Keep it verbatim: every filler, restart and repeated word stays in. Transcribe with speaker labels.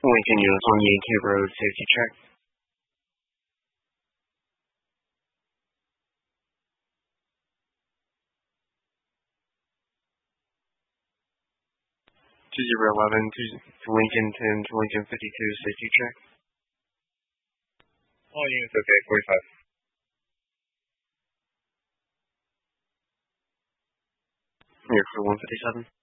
Speaker 1: Lincoln units on Yankee Road, safety check. two zero eleven to Lincoln ten to Lincoln fifty-two, safety check.
Speaker 2: All units okay, forty-five.
Speaker 1: Here for one fifty-seven.